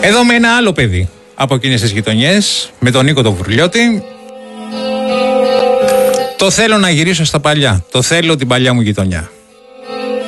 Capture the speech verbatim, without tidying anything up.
Εδώ με ένα άλλο παιδί από εκείνες τις γειτονιές, με τον Νίκο τον Βουρλιώτη. Το θέλω να γυρίσω στα παλιά. Το θέλω την παλιά μου γειτονιά.